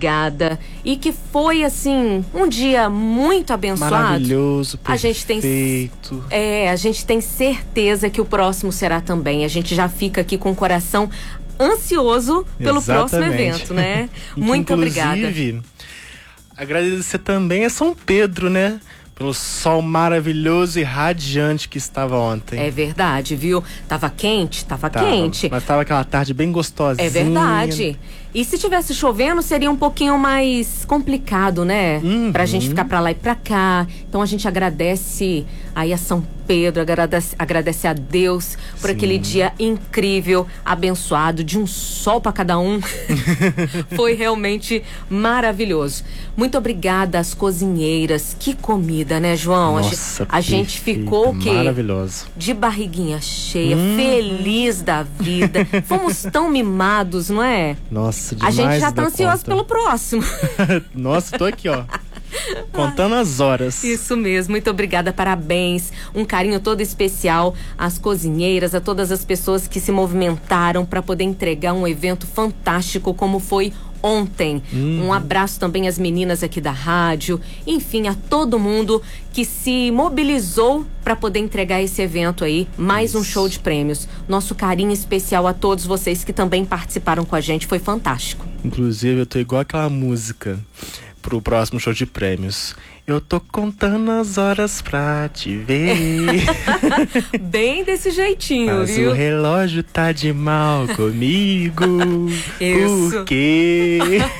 obrigada. E que foi, assim, um dia muito abençoado. Maravilhoso, perfeito. A gente tem certeza que o próximo será também. A gente já fica aqui com o coração ansioso pelo próximo evento, né? Muito obrigada. Inclusive, agradecer também a São Pedro, né? Pelo sol maravilhoso e radiante que estava ontem. É verdade, viu? Tava quente, tava quente. Mas tava aquela tarde bem gostosinha. É verdade. E se tivesse chovendo, seria um pouquinho mais complicado, né? Pra gente ficar pra lá e pra cá. Então a gente agradece aí a São Pedro, agradece a Deus por aquele dia incrível, abençoado, de um sol pra cada um. Foi realmente maravilhoso. Muito obrigada às cozinheiras. Que comida, né, João? Nossa, a gente ficou o quê? Maravilhoso. De barriguinha cheia, feliz da vida. Fomos tão mimados, não é? Nossa, demais. A gente já tá ansioso pelo próximo. Nossa, tô aqui, ó. Contando as horas. Isso mesmo, muito obrigada, parabéns. Um carinho todo especial às cozinheiras, a todas as pessoas que se movimentaram para poder entregar um evento fantástico como foi ontem. Um abraço também às meninas aqui da rádio, enfim, a todo mundo que se mobilizou para poder entregar esse evento aí, mais um show de prêmios. Nosso carinho especial a todos vocês que também participaram com a gente, foi fantástico. Inclusive, eu tô igual aquela música pro próximo show de prêmios. Eu tô contando as horas pra te ver. Bem desse jeitinho, mas viu? o relógio tá de mal comigo. Isso. Por quê?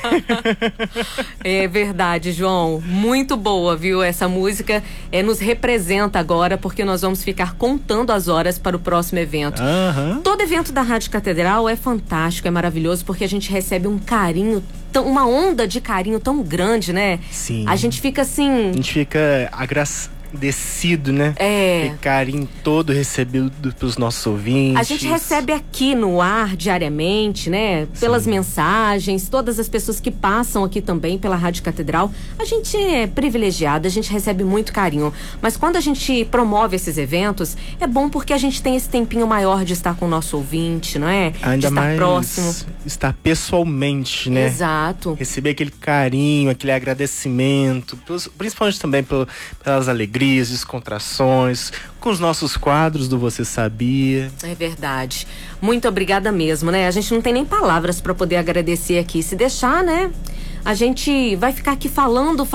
É verdade, João. Muito boa, viu? Essa música nos representa agora, porque nós vamos ficar contando as horas para o próximo evento. Todo evento da Rádio Catedral é fantástico, é maravilhoso, porque a gente recebe um carinho, uma onda de carinho tão grande, né? Sim. A gente fica assim... A gente fica agradecido, né? O carinho todo recebido pelos nossos ouvintes. A gente recebe aqui no ar diariamente, né? Pelas mensagens, todas as pessoas que passam aqui também pela Rádio Catedral. A gente é privilegiado, a gente recebe muito carinho. Mas quando a gente promove esses eventos, é bom porque a gente tem esse tempinho maior de estar com o nosso ouvinte, não é? Ainda de estar mais próximo. Estar pessoalmente, né? Exato. Receber aquele carinho, aquele agradecimento, principalmente também pelas alegrias, descontrações, com os nossos quadros do Você Sabia. É verdade. Muito obrigada mesmo, né? A gente não tem nem palavras para poder agradecer aqui. Se deixar, né? A gente vai ficar aqui falando.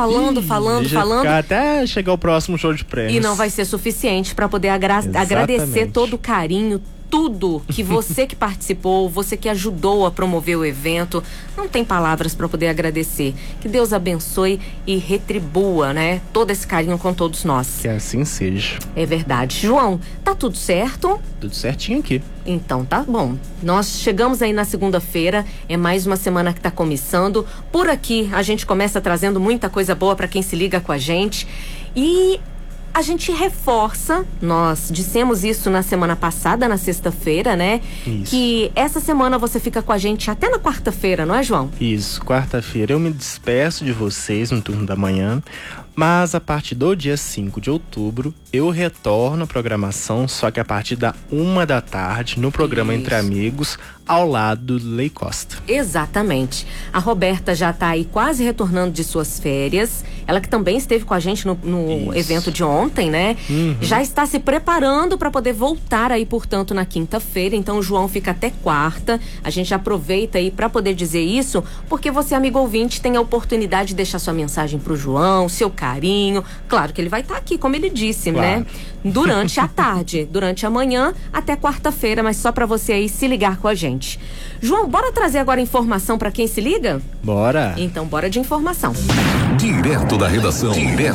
Ficar até chegar o próximo show de prêmios. E não vai ser suficiente para poder agradecer todo o carinho, tudo que você que participou, você que ajudou a promover o evento. Não tem palavras para poder agradecer. Que Deus abençoe e retribua, né? Todo esse carinho com todos nós. Que assim seja. É verdade. João, tá tudo certo? Tudo certinho aqui. Então tá bom. Nós chegamos aí na segunda-feira, é mais uma semana que tá começando. Por aqui a gente começa trazendo muita coisa boa para quem se liga com a gente. E a gente reforça, nós dissemos isso na semana passada, na sexta-feira, né? Isso. Que essa semana você fica com a gente até na quarta-feira, não é, João? Isso, quarta-feira eu me despeço de vocês no turno da manhã, mas a partir do dia 5 de outubro eu retorno à programação, só que a partir da 1h no programa Entre Amigos, ao lado do Lei Costa. Exatamente. A Roberta já tá aí quase retornando de suas férias. Ela que também esteve com a gente no evento de ontem, né? Já está se preparando para poder voltar aí, portanto, na quinta-feira. Então o João fica até quarta. A gente aproveita aí para poder dizer isso, porque você, amigo ouvinte, tem a oportunidade de deixar sua mensagem pro João, seu carinho. Claro que ele vai estar aqui, como ele disse, né? Durante a tarde, durante a manhã, até quarta-feira, mas só para você aí se ligar com a gente. João, bora trazer agora informação para quem se liga? Bora! Então, bora de informação. Direto da redação.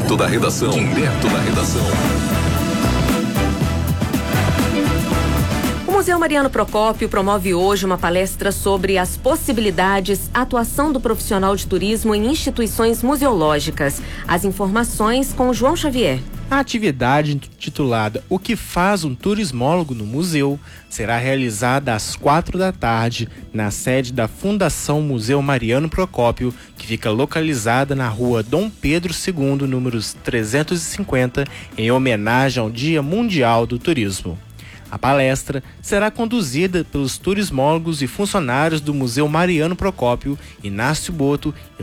O Museu Mariano Procópio promove hoje uma palestra sobre as possibilidades, atuação do profissional de turismo em instituições museológicas. As informações com o João Xavier. A atividade intitulada O que faz um turismólogo no museu será realizada às 16h na sede da Fundação Museu Mariano Procópio, que fica localizada na rua Dom Pedro II, números 350, em homenagem ao Dia Mundial do Turismo. A palestra será conduzida pelos turismólogos e funcionários do Museu Mariano Procópio, Inácio Boto